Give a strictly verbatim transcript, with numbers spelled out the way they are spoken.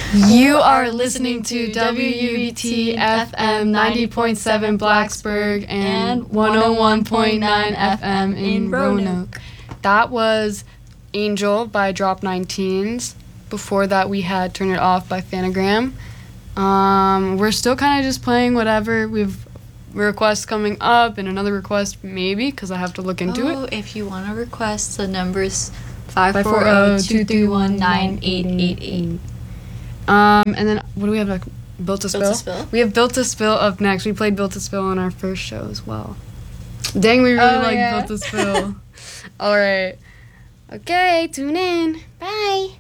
You are listening to W U B T F M ninety point seven Blacksburg and one oh one point nine F M in Roanoke. That was Angel by Drop nineteens. Before that, we had Turn It Off by Phanagram. Um, we're still kind of just playing whatever. We've requests coming up and another request maybe because I have to look into oh, it. If you want to request, the number's five four zero, two three one, nine eight eight eight. Um, and then what do we have? Like, Built to Spill? Built to Spill? We have Built to Spill up next. We played Built to Spill on our first show as well. Dang, we really oh, like yeah. Built to Spill. All right. Okay, tune in. Bye.